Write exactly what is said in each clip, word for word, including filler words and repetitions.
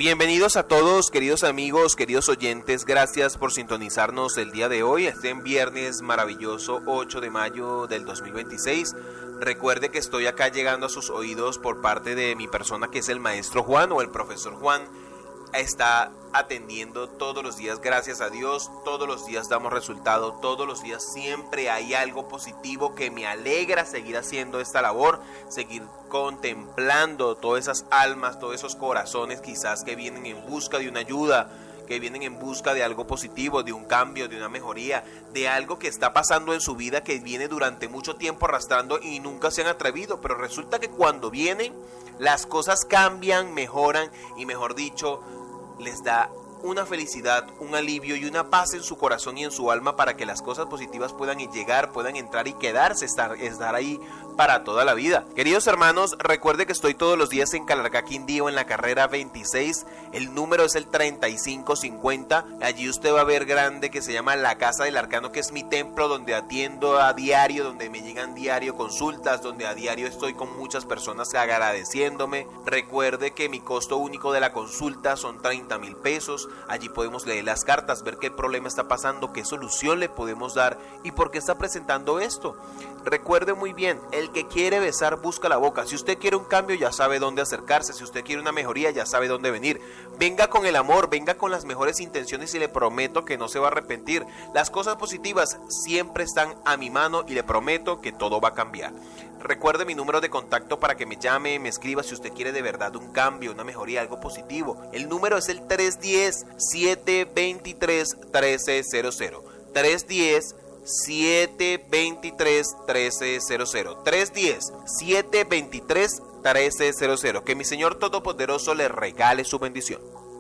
Bienvenidos a todos, queridos amigos, queridos oyentes, gracias por sintonizarnos el día de hoy, este viernes maravilloso ocho de mayo del dos mil veintiséis. Recuerde que estoy acá llegando a sus oídos por parte de mi persona, que es el maestro Juan o el profesor Juan. Está atendiendo todos los días, gracias a Dios, todos los días damos resultado, todos los días siempre hay algo positivo que me alegra seguir haciendo esta labor, seguir contemplando todas esas almas, todos esos corazones quizás que vienen en busca de una ayuda, que vienen en busca de algo positivo, de un cambio, de una mejoría, de algo que está pasando en su vida que viene durante mucho tiempo arrastrando y nunca se han atrevido, pero resulta que cuando vienen las cosas cambian, mejoran y mejor dicho, les da una felicidad, un alivio y una paz en su corazón y en su alma para que las cosas positivas puedan llegar, puedan entrar y quedarse, estar, estar ahí para toda la vida. Queridos hermanos, recuerde que estoy todos los días en Calarcá, Quindío, en la carrera veintiséis, el número es el treinta y cinco cincuenta, allí usted va a ver grande que se llama La Casa del Arcano, que es mi templo donde atiendo a diario, donde me llegan diario consultas, donde a diario estoy con muchas personas agradeciéndome. Recuerde que mi costo único de la consulta son treinta mil pesos, allí podemos leer las cartas, ver qué problema está pasando, qué solución le podemos dar y por qué está presentando esto. Recuerde muy bien, el que quiere besar busca la boca. Si usted quiere un cambio ya sabe dónde acercarse, si usted quiere una mejoría ya sabe dónde venir. Venga con el amor, venga con las mejores intenciones y le prometo que no se va a arrepentir. Las cosas positivas siempre están a mi mano y le prometo que todo va a cambiar. Recuerde mi número de contacto para que me llame, me escriba si usted quiere de verdad un cambio, una mejoría, algo positivo. El número es el tres uno cero, siete dos tres, uno tres cero cero. tres uno cero, siete dos tres, uno tres cero cero. tres uno cero, siete dos tres, uno tres cero cero. Que mi Señor Todopoderoso le regale su bendición.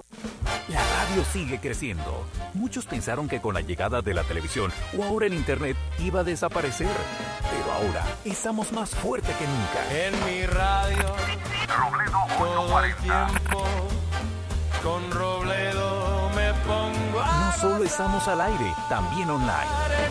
La radio sigue creciendo. Muchos pensaron que con la llegada de la televisión o ahora el internet iba a desaparecer. Pero ahora estamos más fuerte que nunca. En mi radio, Robledo todo el tiempo, con Robledo me pongo a... No solo estamos al aire, también online.